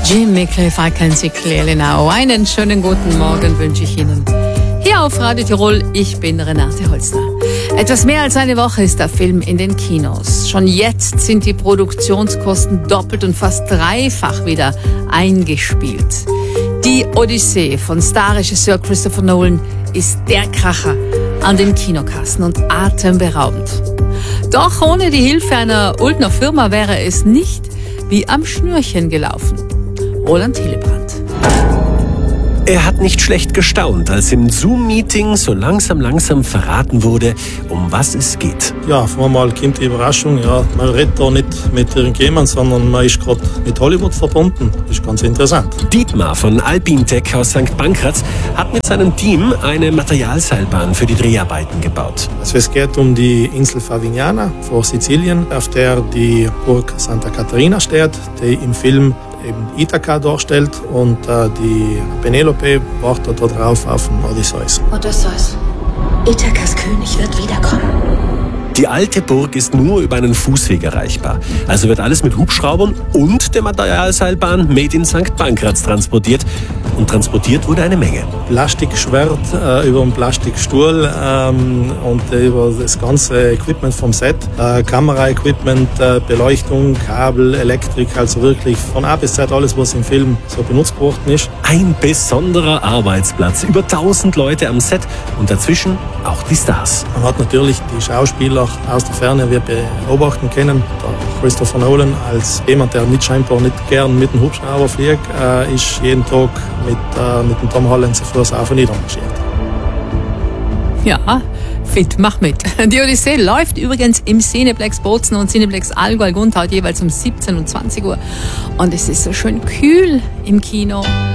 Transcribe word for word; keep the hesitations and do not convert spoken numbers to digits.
Jimmy Cliff, I can see clearly now. Einen schönen guten Morgen wünsche ich Ihnen. Hier auf Radio Tirol, ich bin Renate Holzner. Etwas mehr als eine Woche ist der Film in den Kinos. Schon jetzt sind die Produktionskosten doppelt und fast dreifach wieder eingespielt. Die Odyssee von Starregisseur Christopher Nolan ist der Kracher an den Kinokassen und atemberaubend. Doch ohne die Hilfe einer Ultner Firma wäre es nicht wie am Schnürchen gelaufen. Roland Hillebrand. Er hat nicht schlecht gestaunt, als im Zoom-Meeting so langsam, langsam verraten wurde, um was es geht. Ja, auf einmal kommt die Überraschung, ja, man redet da nicht mit irgendjemandem, sondern man ist gerade mit Hollywood verbunden. Das ist ganz interessant. Dietmar von Alpintec aus Sankt Pankraz hat mit seinem Team eine Materialseilbahn für die Dreharbeiten gebaut. Also es geht um die Insel Favignana vor Sizilien, auf der die Burg Santa Caterina steht, die im Film eben Ithaka darstellt, und äh, die Penelope wartet da drauf auf den Odysseus. Odysseus, Ithakas König wird wiederkommen. Die alte Burg ist nur über einen Fußweg erreichbar. Also wird alles mit Hubschraubern und der Materialseilbahn made in Sankt Pankraz transportiert. Und transportiert wurde eine Menge. Plastikschwert äh, über einen Plastikstuhl ähm, und äh, über das ganze Equipment vom Set. Äh, Kameraequipment, äh, Beleuchtung, Kabel, Elektrik, also wirklich von A bis Z alles, was im Film so benutzt worden ist. Ein besonderer Arbeitsplatz. Über tausend Leute am Set und dazwischen auch die Stars. Man hat natürlich die Schauspieler aus der Ferne wir beobachten können. Der Christopher Nolan als jemand, der nicht scheinbar nicht gern mit dem Hubschrauber fliegt, äh, ist jeden Tag mit, äh, mit dem Tom Holland zu Fuß auf und nieder marschiert. Ja, fit, mach mit. Die Odyssee läuft übrigens im Cineplex Bozen und Cineplex Allgäu Gundhaut jeweils um siebzehn und zwanzig Uhr. Und es ist so schön kühl im Kino.